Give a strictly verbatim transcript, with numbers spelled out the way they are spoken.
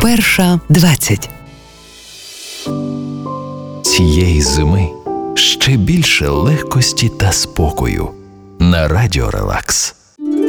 Перша двадцять. Цієї зими ще більше легкості та спокою на Радіо Релакс.